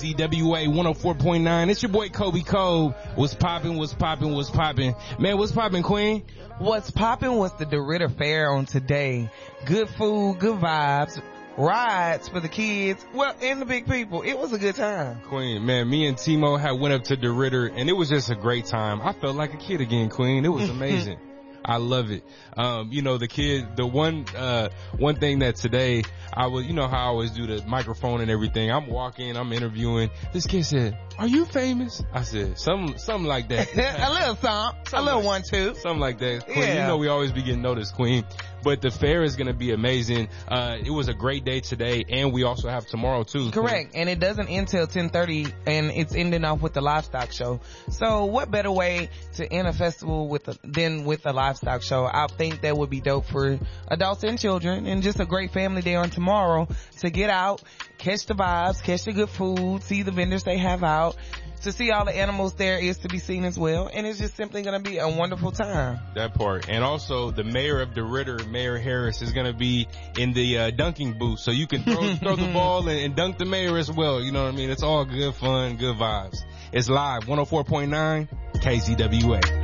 KZWA 104.9. It's your boy Kobe Cole. What's poppin', what's poppin', what's poppin'? Man, what's poppin', Queen? What's poppin' was the DeRidder Fair on today. Good food, good vibes, rides for the kids, well, and the big people. It was a good time. Queen, man, me and Timo had went up to DeRidder, and it was just a great time. I felt like a kid again, Queen. It was amazing. I love it. The one thing that today I was, you know how I always do the microphone and everything. I'm walking, I'm interviewing. This kid said, "Are you famous?" I said, something like that. A little something, a little like, 1-2. Something like that. Queen, yeah. You know we always be getting noticed, Queen. But the fair is going to be amazing. It was a great day today, and we also have tomorrow too. Correct. And it doesn't end till 10:30, and it's ending off with the livestock show. So what better way to end a festival than with a livestock show? I think that would be dope for adults and children, and just a great family day on tomorrow to get out, catch the vibes, catch the good food, see the vendors they have out, to see all the animals there is to be seen as well, and it's just simply going to be a wonderful time. That part. And also the mayor of DeRidder, Mayor Harris, is going to be in the dunking booth, so you can throw the ball and dunk the mayor as well. You know what I mean? It's all good fun, good vibes. It's live, 104.9 KZWA.